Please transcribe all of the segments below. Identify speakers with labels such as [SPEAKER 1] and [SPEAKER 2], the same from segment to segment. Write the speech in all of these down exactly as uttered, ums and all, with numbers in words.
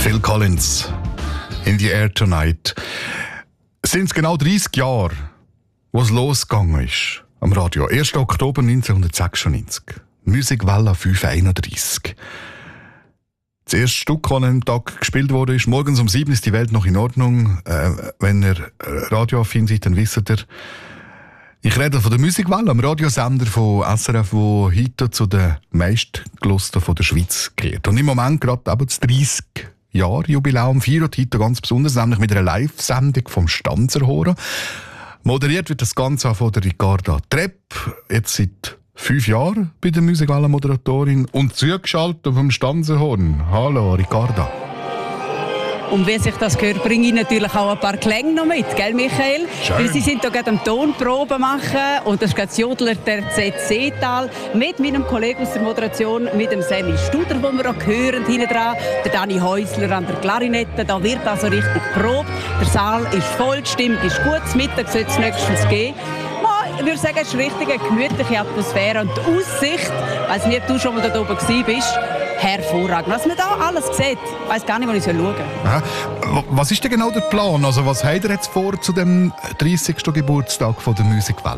[SPEAKER 1] Phil Collins, In the Air Tonight. Es sind genau dreißig Jahre, wo es losgegangen ist am Radio. erster Oktober neunzehnhundertsechsundneunzig. Musikwelle fünfhunderteinunddreißig. Das erste Stück, das am Tag gespielt wurde, ist morgens um sieben ist die Welt noch in Ordnung. Äh, wenn ihr radioaffin seid, dann wisst ihr, ich rede von der Musikwelle, am Radiosender von S R F, der heute zu den meistgelosten von der Schweiz gehört. Und im Moment gerade eben das dreißig Jahre Jubiläum feiert heute ganz besonders, nämlich mit einer Live-Sendung vom Stanzerhorn. Moderiert wird das Ganze von der Ricarda Trepp, jetzt seit fünf Jahren bei der Musikwelle-Moderatorin und zugeschaltet vom Stanzerhorn. Hallo Ricarda.
[SPEAKER 2] Und wie sich das gehört, bringe ich natürlich auch ein paar Klänge noch mit, gell Michael?
[SPEAKER 1] Schön.
[SPEAKER 2] Weil sie sind hier gerade am Tonproben machen und das ist gerade das Jodler der Z C-Tal mit meinem Kollegen aus der Moderation, mit dem Sammy Studer, den wir auch hören, hinten dran, der Dani Häusler an der Klarinette, da wird also richtig probt. Der Saal ist voll, die Stimmung ist gut, das Mittag soll es nächstens gehen. Ich würde sagen, es ist eine richtig gemütliche Atmosphäre und die Aussicht, ich weiss nicht, ob du schon mal da oben gewesen bist, hervorragend. Was man da alles sieht, ich weiss gar nicht, wo ich schauen soll.
[SPEAKER 1] Ja, was ist denn genau der Plan? Also was habt ihr jetzt vor zu dem dreißigsten Geburtstag von der Musikwelle?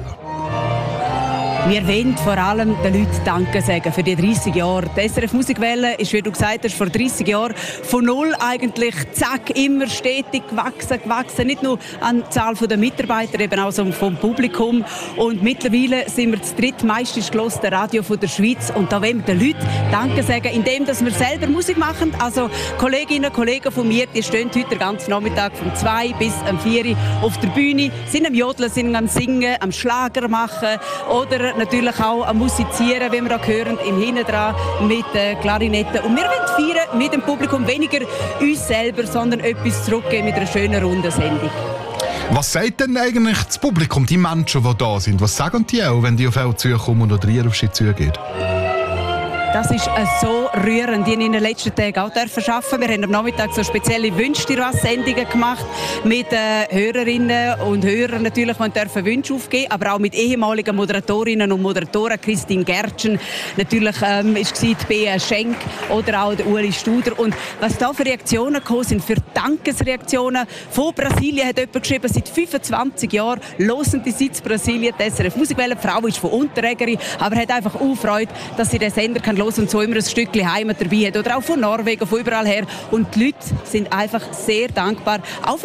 [SPEAKER 2] Wir wollen vor allem den Leuten Danke sagen für die dreißig Jahre. Die S R F Musikwelle ist, wie du gesagt hast, vor dreißig Jahren von null eigentlich, zack, immer stetig gewachsen, gewachsen. Nicht nur an der Zahl der Mitarbeiter, eben auch so vom Publikum. Und mittlerweile sind wir das drittmeistens gehörte Radio von der Schweiz. Und da wollen wir den Leuten Danke sagen, indem dass wir selber Musik machen. Also Kolleginnen und Kollegen von mir, die stehen heute den ganzen Nachmittag von zwei bis um vier auf der Bühne, sind am Jodeln, sind am Singen, am Schlager machen oder natürlich auch am Musizieren, wie wir auch hören, im Hintendran mit äh, Klarinetten. Und wir wollen feiern mit dem Publikum, weniger uns selber, sondern etwas zurückgeben mit einer schönen, runden Sendung.
[SPEAKER 1] Was sagt denn eigentlich das Publikum, die Menschen, die da sind? Was sagen die auch, wenn die auf euch zukommen oder ihr auf sie zugeht?
[SPEAKER 2] Das ist äh, so rührend. Die in den letzten Tagen auch dürfen arbeiten. Wir haben am Nachmittag so spezielle «Wünsch dir was» Sendungen gemacht mit äh, Hörerinnen und Hörern natürlich, die dürfen Wünsche aufgeben, aber auch mit ehemaligen Moderatorinnen und Moderatoren. Christine Gertschen, natürlich ähm, ist die Bea Schenk oder auch der Uli Studer. Und was da für Reaktionen gekommen sind, für Dankesreaktionen. Von Brasilien hat jemand geschrieben, seit fünfundzwanzig Jahren hören die seit Brasilien die S R F Musikwelle. Die Frau ist von Unterägeri, aber hat einfach auch Freude, dass sie den Sender kann hören und so immer ein Stückchen Heimat dabei hat. Oder auch von Norwegen, von überall her. Und die Leute sind einfach sehr dankbar. Auch